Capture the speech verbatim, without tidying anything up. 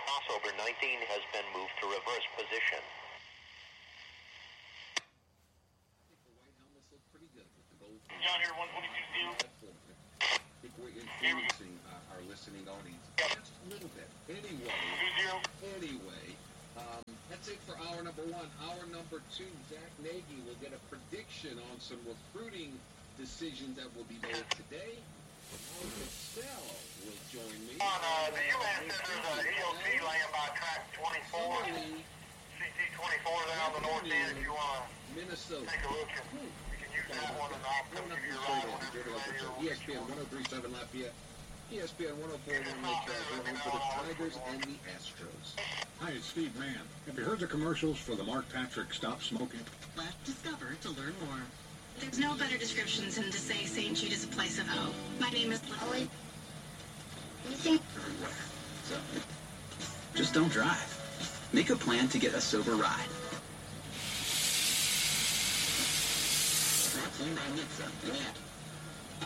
Crossover nineteen has been moved to reverse position. I think the white helmets look pretty good with the gold. John here, one twenty-two zero. I think we're influencing uh, our listening audience just a little bit. Anyway, anyway, um, that's it for hour number one. Hour number two, Zach Nagy will get a prediction on some recruiting decisions that will be made today. Paul Cassell will join me. On uh, the U S says there's a E L T laying by track twenty-four. C T twenty-four there on the north end if you want to Minnesota. take a look. And you can use that one and I'll come to your ride whenever you're ready. E S P N one oh three point seven Lafayette. E S P N one oh four point one Lake Charles. We're home for the Tigers and the Astros. Hi, it's Steve Mann. Have you heard the commercials for the Mark Patrick Stop Smoking? Left Discover to learn more. There's no better description than to say Saint Jude is a place of hope. My name is Lily. So, just don't drive. Make a plan to get a sober ride. That's when I need some. Yeah.